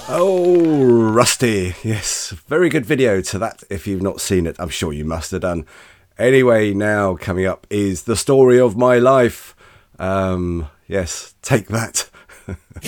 Oh, Rusty. Yes, very good video to that. If you've not seen it, I'm sure you must have done. Anyway, now coming up is the story of my life. Yes, take that.